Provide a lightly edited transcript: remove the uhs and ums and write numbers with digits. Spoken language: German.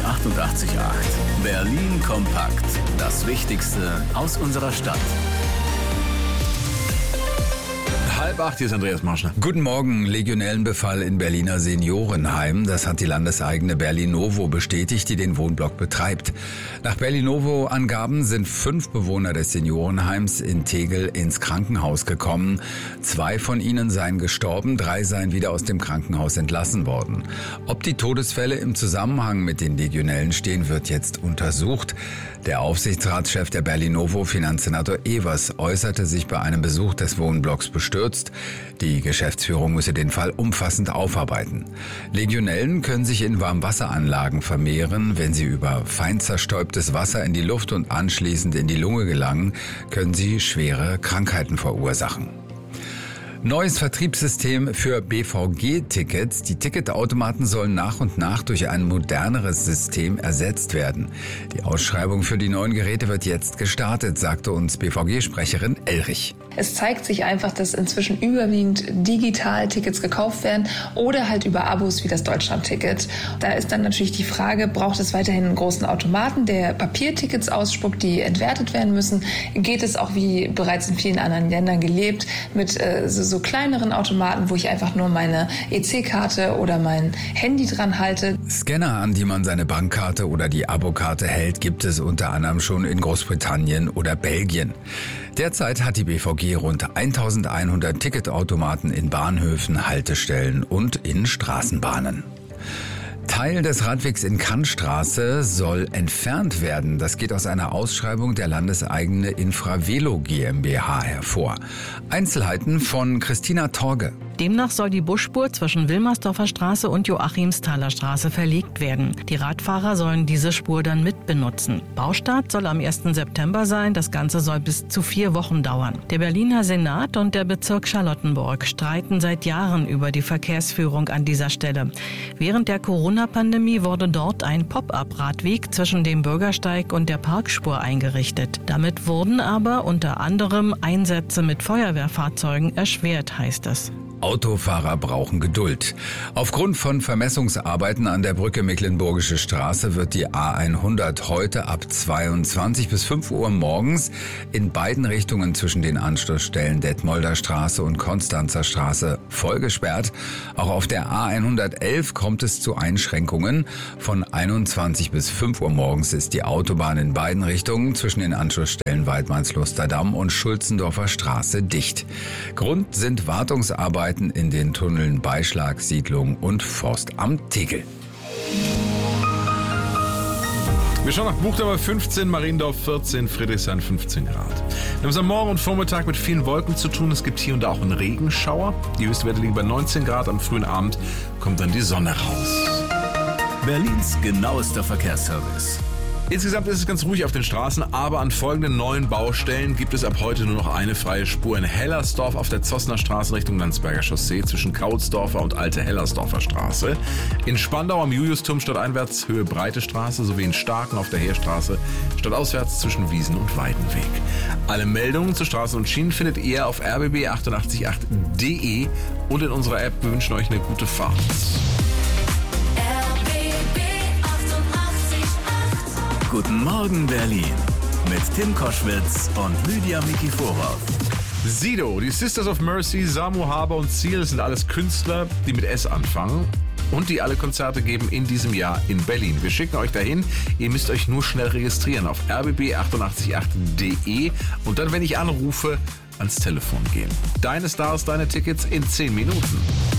888. Berlin kompakt. Das Wichtigste aus unserer Stadt. 7:30, hier ist Andreas Marschner. Guten Morgen. Legionellenbefall in Berliner Seniorenheim. Das hat die landeseigene Berlinovo bestätigt, die den Wohnblock betreibt. Nach Berlinovo-Angaben sind 5 Bewohner des Seniorenheims in Tegel ins Krankenhaus gekommen. 2 von ihnen seien gestorben, 3 seien wieder aus dem Krankenhaus entlassen worden. Ob die Todesfälle im Zusammenhang mit den Legionellen stehen, wird jetzt untersucht. Der Aufsichtsratschef der Berlinovo, Finanzsenator Evers, äußerte sich bei einem Besuch des Wohnblocks bestürzt. Die Geschäftsführung müsse den Fall umfassend aufarbeiten. Legionellen können sich in Warmwasseranlagen vermehren. Wenn sie über fein zerstäubtes Wasser in die Luft und anschließend in die Lunge gelangen, können sie schwere Krankheiten verursachen. Neues Vertriebssystem für BVG-Tickets. Die Ticketautomaten sollen nach und nach durch ein moderneres System ersetzt werden. Die Ausschreibung für die neuen Geräte wird jetzt gestartet, sagte uns BVG-Sprecherin Elrich. Es zeigt sich einfach, dass inzwischen überwiegend digital Tickets gekauft werden oder halt über Abos wie das Deutschland-Ticket. Da ist dann natürlich die Frage, braucht es weiterhin einen großen Automaten, der Papiertickets ausspuckt, die entwertet werden müssen? Geht es auch, wie bereits in vielen anderen Ländern gelebt, mit so kleineren Automaten, wo ich einfach nur meine EC-Karte oder mein Handy dran halte? Scanner, an die man seine Bankkarte oder die Abokarte hält, gibt es unter anderem schon in Großbritannien oder Belgien. Derzeit hat die BVG rund 1100 Ticketautomaten in Bahnhöfen, Haltestellen und in Straßenbahnen. Teil des Radwegs in Kantstraße soll entfernt werden. Das geht aus einer Ausschreibung der landeseigene Infravelo GmbH hervor. Einzelheiten von Christina Torge. Demnach soll die Busspur zwischen Wilmersdorfer Straße und Joachimsthaler Straße verlegt werden. Die Radfahrer sollen diese Spur dann mitbenutzen. Baustart soll am 1. September sein. Das Ganze soll bis zu 4 Wochen dauern. Der Berliner Senat und der Bezirk Charlottenburg streiten seit Jahren über die Verkehrsführung an dieser Stelle. Während der Corona-Pandemie wurde dort ein Pop-up-Radweg zwischen dem Bürgersteig und der Parkspur eingerichtet. Damit wurden aber unter anderem Einsätze mit Feuerwehrfahrzeugen erschwert, heißt es. Autofahrer brauchen Geduld. Aufgrund von Vermessungsarbeiten an der Brücke Mecklenburgische Straße wird die A100 heute ab 22 bis 5 Uhr morgens in beiden Richtungen zwischen den Anschlussstellen Detmolder Straße und Konstanzer Straße voll gesperrt. Auch auf der A111 kommt es zu Einschränkungen. Von 21 bis 5 Uhr morgens ist die Autobahn in beiden Richtungen zwischen den Anschlussstellen Weidmannslusterdamm und Schulzendorfer Straße dicht. Grund sind Wartungsarbeiten in den Tunneln Beischlag, Siedlung und Forstamt Tegel. Wir schauen nach Buchdorf 15, Mariendorf 14, Friedrichshain 15 Grad. Wir haben es am Morgen und Vormittag mit vielen Wolken zu tun. Es gibt hier und da auch einen Regenschauer. Die Höchstwerte liegen bei 19 Grad. Am frühen Abend kommt dann die Sonne raus. Berlins genauester Verkehrsservice. Insgesamt ist es ganz ruhig auf den Straßen, aber an folgenden neuen Baustellen gibt es ab heute nur noch eine freie Spur in Hellersdorf auf der Zossner Straße Richtung Landsberger Chaussee zwischen Kautsdorfer und Alte Hellersdorfer Straße. In Spandau am Juliusturm stadteinwärts Höhe Breite Straße sowie in Starken auf der Heerstraße stadtauswärts zwischen Wiesen und Weidenweg. Alle Meldungen zu Straßen und Schienen findet ihr auf rbb888.de und in unserer App. Wir wünschen euch eine gute Fahrt. Guten Morgen Berlin mit Tim Koschwitz und Lydia Mikiforov. Sido, die Sisters of Mercy, Samu Haber und Ziel sind alles Künstler, die mit S anfangen und die alle Konzerte geben in diesem Jahr in Berlin. Wir schicken euch dahin, ihr müsst euch nur schnell registrieren auf rbb888.de und dann, wenn ich anrufe, ans Telefon gehen. Deine Stars, deine Tickets in 10 Minuten.